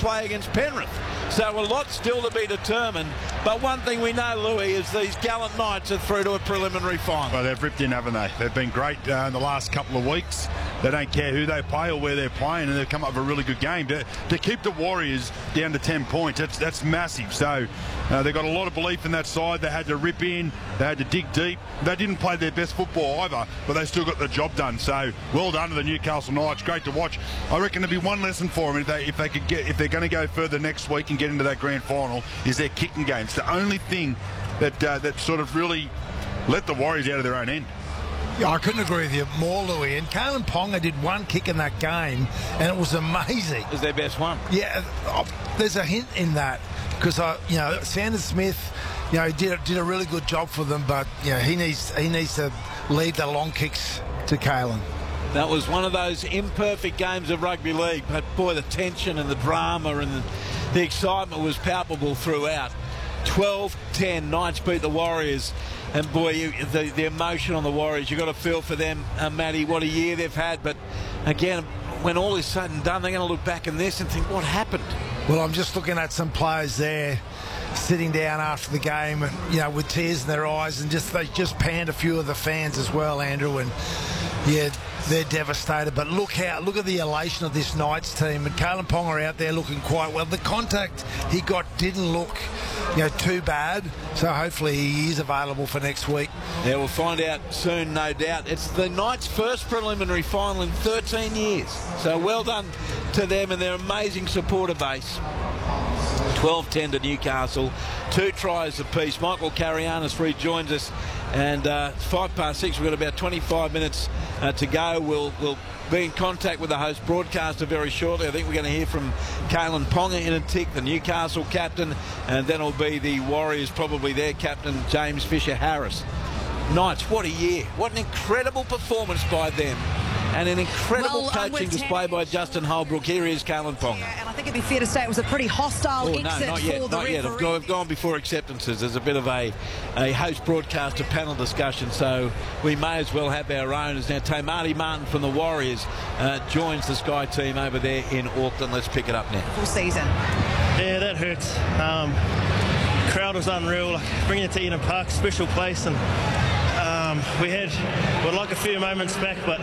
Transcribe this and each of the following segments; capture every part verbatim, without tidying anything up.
play against Penrith. So a lot still to be determined. But one thing we know, Louis, is these gallant Knights are through to a preliminary final. Well, they've ripped in, haven't they? They've been great uh, in the last couple of weeks. They don't care who they play or where they're playing, and they've come up with a really good game. To, to keep the Warriors down to ten points, that's, that's massive. So uh, they've got a lot of belief in that side. They had to rip in. They had to dig deep. They didn't play their best football either, but they still got the job done. So well done to the Newcastle Knights. Great to watch. I reckon there'll be one lesson for them if they, if they could get, if they're going to go further next week and get into that grand final, is their kicking game. It's the only thing that uh, that sort of really let the Warriors out of their own end. Yeah, I couldn't agree with you more, Louis. And Kalyn Ponga did one kick in that game, and it was amazing. It was their best one. Yeah, there's a hint in that because I, you know, Sanders Smith, you know, did did a really good job for them, but you know, he needs he needs to lead the long kicks to Kalyn. That was one of those imperfect games of rugby league, but boy, the tension and the drama and the, the excitement was palpable throughout. twelve ten, Knights beat the Warriors, and boy, you, the, the emotion on the Warriors, you've got to feel for them, uh, Matty, what a year they've had. But again, when all is said and done, they're going to look back in this and think, what happened? Well, I'm just looking at some players there sitting down after the game, and you know, with tears in their eyes, and just they just panned a few of the fans as well, Andrew, and yeah, they're devastated. But look how look at the elation of this Knights team, and Kalyn Ponga out there looking quite well. The contact he got didn't look, you know, too bad, so hopefully he is available for next week. Yeah, we'll find out soon, no doubt. It's the Knights' first preliminary final in thirteen years, so well done to them and their amazing supporter base. twelve ten to Newcastle, two tries apiece. Michael Carianis rejoins us, and uh, it's five past six. We've got about twenty-five minutes uh, to go. We'll, we'll be in contact with the host broadcaster very shortly. I think we're going to hear from Kalyn Ponga in a tick, the Newcastle captain, and then it'll be the Warriors, probably their captain, James Fisher-Harris. Knights, what a year. What an incredible performance by them. And an incredible well, coaching display by Justin Holbrook. Here is Kalyn Ponga. Yeah, and I think it'd be fair to say it was a pretty hostile oh, exit no, not yet, for the not yet. I've referee. gone, I've gone before acceptances. There's a bit of a, a host broadcaster panel discussion, so we may as well have our own. As now Tamati Martin from the Warriors uh, joins the Sky team over there in Auckland. Let's pick it up now. Full season. Yeah, that hurts. Um, crowd was unreal. Like, bringing it to Eden Park, special place, and um, we had would like a few moments back, but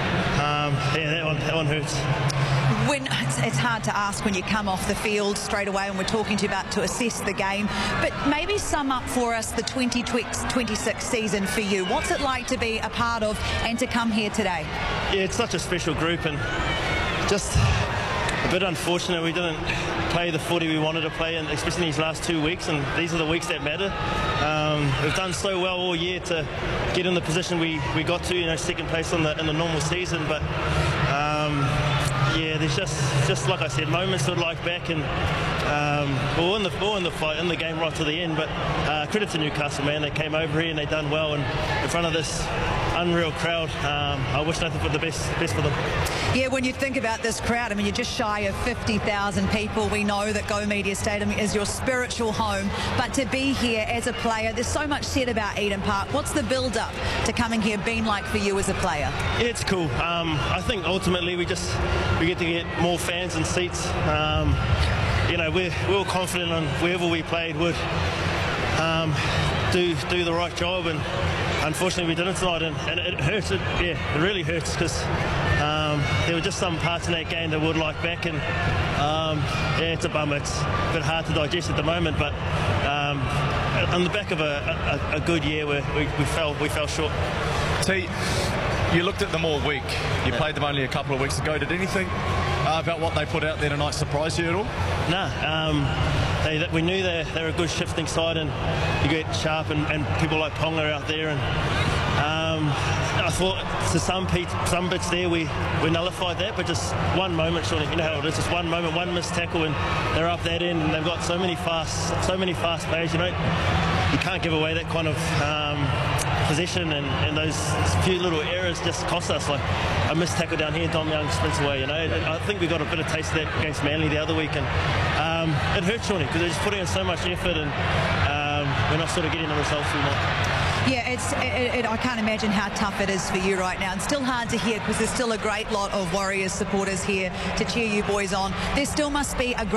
um, yeah, that one that one hurts. When it's, it's hard to ask when you come off the field straight away, and we're talking to you about to assess the game, but maybe sum up for us the twenty twenty-six season for you. What's it like to be a part of and to come here today? Yeah, it's such a special group, and just a bit unfortunate we didn't play the footy we wanted to play, and especially in these last two weeks, and these are the weeks that matter. Um, we've done so well all year to get in the position we, we got to, you know, second place in the in the normal season, but um, yeah, there's just just like I said, moments to like back, and um, we're in the we're in the fight in the game right to the end. But uh, credit to Newcastle, man, they came over here and they done well, and in front of this unreal crowd. Um, I wish nothing but the best best for them. Yeah, when you think about this crowd, I mean, you're just shy of fifty thousand people. We know that Go Media Stadium is your spiritual home, but to be here as a player, there's so much said about Eden Park. What's the build-up to coming here been like for you as a player? Yeah, it's cool. Um, I think ultimately we just we get to get more fans and seats. Um, you know, we're we we're confident on wherever we played would um, do do the right job, and unfortunately we didn't tonight, and, and it hurts. It, yeah, it really hurts because um, there were just some parts in that game that would like back, and um, yeah, it's a bummer. It's a bit hard to digest at the moment, but um, on the back of a, a, a good year, we, we, we fell we fell short. T, you looked at them all week. You yeah. played them only a couple of weeks ago. Did anything uh, about what they put out there tonight surprise you at all? No. Um, They, we knew they're, they're a good shifting side, and you get Sharp and, and people like Ponga out there, and um, I thought to some, some bits there we, we nullified that, but just one moment, surely, you know how it is, just one moment, one missed tackle, and they're up that end, and they've got so many fast, so many fast players, you know, you can't give away that kind of um, possession, and, and those few little errors just cost us. Like a missed tackle down here, Dom Young sprints away, you know. I think we got a bit of taste of that against Manly the other week, and um, it hurt, Shawnee, because they're just putting in so much effort, and um, we're not sort of getting the results we want. Yeah, it's. It, it, I can't imagine how tough it is for you right now. And still hard to hear because there's still a great lot of Warriors supporters here to cheer you boys on. There still must be a great